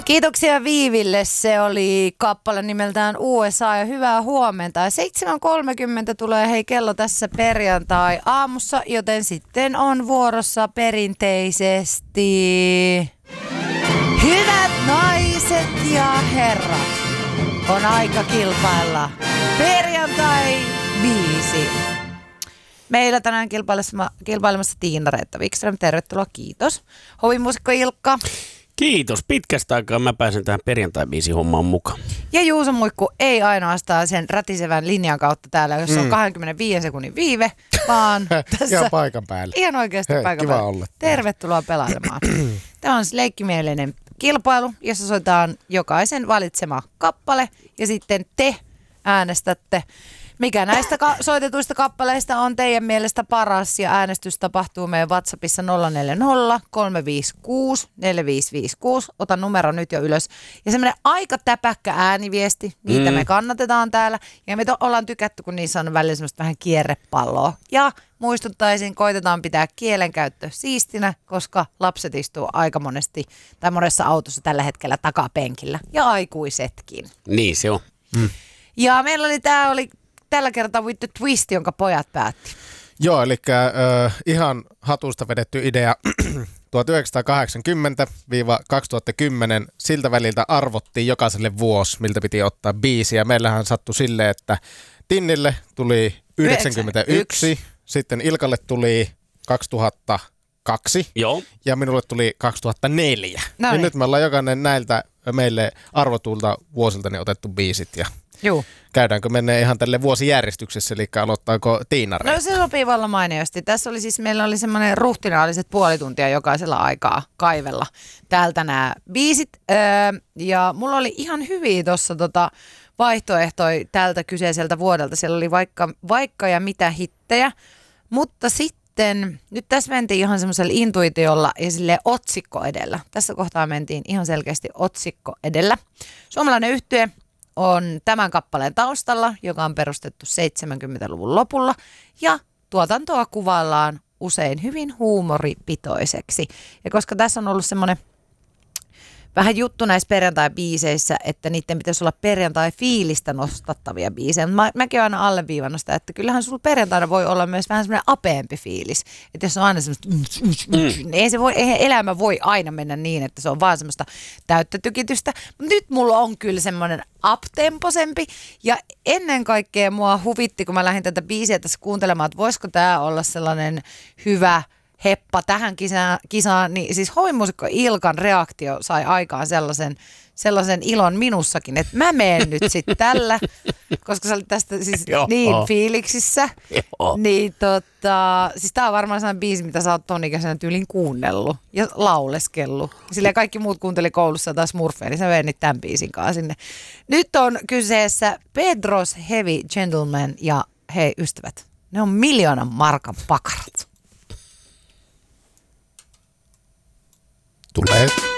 Kiitoksia Viiville. Se oli kappale nimeltään USA ja hyvää huomenta. 7.30 tulee kello tässä perjantai-aamussa, joten sitten on vuorossa perinteisesti hyvät naiset ja herrat. On aika kilpailla perjantai-biisi. Meillä tänään kilpailemassa Tiina-Reetta Wikström. Tervetuloa, kiitos. Hovimuusikko Ilkka. Kiitos. Pitkästä aikaa mä pääsen tähän perjantai-biisin hommaan mukaan. Ja Juuso Muikku ei ainoastaan sen rätisevän linjan kautta täällä, jossa on 25 sekunnin viive, vaan tässä ihan paikan päällä. Ihan oikeasti paikan päällä. Olla. Tervetuloa pelailemaan. Tämä on leikkimielinen kilpailu, jossa soitetaan jokaisen valitsema kappale ja sitten te äänestätte, mikä näistä soitetuista kappaleista on teidän mielestä paras, ja äänestys tapahtuu meidän WhatsAppissa 040 356 4556. Ota numero nyt jo ylös. Ja semmoinen aika täpäkkä ääniviesti, niitä me kannatetaan täällä. Ja me ollaan tykätty, kun niissä on välillä semmoista vähän kierrepalloa. Ja muistuttaisin, koitetaan pitää kielenkäyttö siistinä, koska lapset istuu aika monesti tai monessa autossa tällä hetkellä takapenkillä. Ja aikuisetkin. Niin se on. Ja meillä oli tällä kertaa with the twist, jonka pojat päätti. Joo, eli ihan hatusta vedetty idea 1980-2010, siltä väliltä arvottiin jokaiselle vuosi, miltä piti ottaa biisiä. Meillähän sattui silleen, että Tinnille tuli 91, sitten Ilkalle tuli 2002 Joo. ja minulle tuli 2004. No niin. Ja nyt me ollaan jokainen näiltä meille arvotuilta vuosilta niin otettu biisit ja käydäänkö mennään ihan tälle vuosijärjestyksessä, eli aloittaako Tiina-Reetta? No se sopii vallan mainiosti. Tässä oli siis, meillä oli semmoinen ruhtinaalliset puoli tuntia jokaisella aikaa kaivella täältä nämä biisit. Ja mulla oli ihan hyviä tuossa vaihtoehtoja tältä kyseiseltä vuodelta. Siellä oli vaikka ja mitä hittejä, mutta sitten nyt tässä mentiin ihan semmoisella intuitiolla ja silleen otsikko edellä. Tässä kohtaa mentiin ihan selkeästi otsikko edellä. Suomalainen yhtye on tämän kappaleen taustalla, joka on perustettu 70-luvun lopulla, ja tuotantoa kuvaillaan usein hyvin huumoripitoiseksi. Ja koska tässä on ollut semmoinen vähän juttu näissä perjantai-biiseissä, että niiden pitäisi olla perjantai-fiilistä nostattavia biisejä. Mäkin olen aina alleviivannut sitä, että kyllähän sulla perjantaina voi olla myös vähän semmoinen apeempi fiilis. Että jos on aina semmoista, niin eihän elämä voi aina mennä niin, että se on vaan semmoista täyttä tykitystä. Mutta nyt mulla on kyllä semmoinen uptemposempi, ja ennen kaikkea mua huvitti, kun mä lähdin tätä biisiä tässä kuuntelemaan, että voisiko tää olla sellainen hyvä heppa tähän kisaan, niin siis hovimuusikko Ilkan reaktio sai aikaan sellaisen ilon minussakin, että mä menen nyt sitten tällä, koska sä olit tästä siis niin fiiliksissä, niin siis tää on varmaan sellainen biisi, mitä sä oot ton ikäisenä tyylin kuunnellut ja lauleskellut. Silleen kaikki muut kuunteli koulussa taas Smurfeja, niin sä venit tämän biisin kanssa sinne. Nyt on kyseessä Pedro's Heavy Gentleman, ja hei ystävät, ne on 1 000 000 markan pakarat. Tulee.